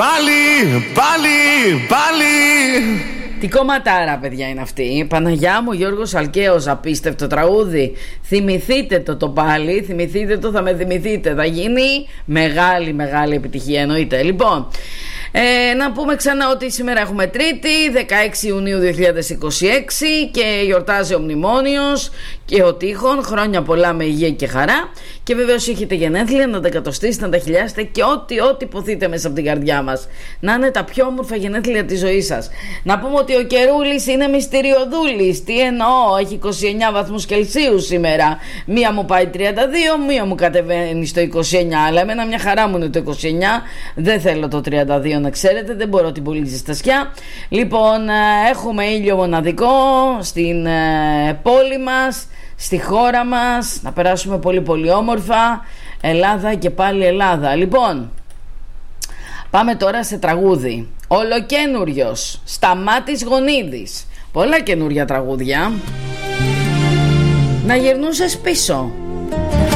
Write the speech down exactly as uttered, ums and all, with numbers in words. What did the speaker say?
πάλι, πάλι, πάλι. Τι κομματάρα, παιδιά, είναι αυτή. Παναγιά μου, Γιώργος Αλκαίος, απίστευτο τραγούδι. Θυμηθείτε το το πάλι, θυμηθείτε το, θα με θυμηθείτε. Θα γίνει μεγάλη, μεγάλη επιτυχία, εννοείται. Λοιπόν, ε, να πούμε ξανά ότι σήμερα έχουμε Τρίτη, δεκαέξι Ιουνίου δύο χιλιάδες είκοσι έξι και γιορτάζει ο Μνημόνιος και ο Τείχων. Χρόνια πολλά με υγεία και χαρά. Και βεβαίως έχετε γενέθλια, να τα εκατοστήσετε, να τα χιλιάσετε και ό,τι, ό,τι ποθείτε μέσα από την καρδιά μας. Να είναι τα πιο όμορφα γενέθλια της ζωής σας. Να πούμε ότι ο καιρούλης είναι μυστηριωδούλης. Τι εννοώ, έχει είκοσι εννιά βαθμούς Κελσίου σήμερα. Μία μου πάει τριάντα δύο, μία μου κατεβαίνει στο είκοσι εννιά. Αλλά εμένα μια χαρά μου είναι το είκοσι εννιά. Δεν θέλω το τριάντα δύο, να ξέρετε, δεν μπορώ την πολύ ζεστασιά. Λοιπόν, έχουμε ήλιο μοναδικό στην πόλη μας, στη χώρα μας. Να περάσουμε πολύ πολύ όμορφα. Ελλάδα και πάλι Ελλάδα. Λοιπόν, πάμε τώρα σε τραγούδι. Ολοκένουριος, Σταμάτης Γονίδης. Πολλά καινούρια τραγούδια. Να γυρνούσες πίσω.